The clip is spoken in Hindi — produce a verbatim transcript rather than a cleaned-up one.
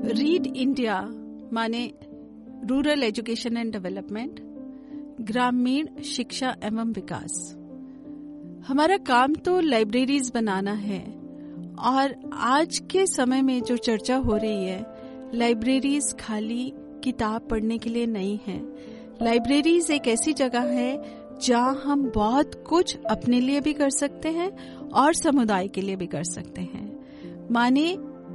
रीड इंडिया माने रूरल एजुकेशन एंड डेवलपमेंट, ग्रामीण शिक्षा एवं विकास। हमारा काम तो लाइब्रेरीज बनाना है और आज के समय में जो चर्चा हो रही है, लाइब्रेरीज खाली किताब पढ़ने के लिए नहीं है। लाइब्रेरीज एक ऐसी जगह है जहां हम बहुत कुछ अपने लिए भी कर सकते हैं और समुदाय के लिए भी कर सकते हैं। माने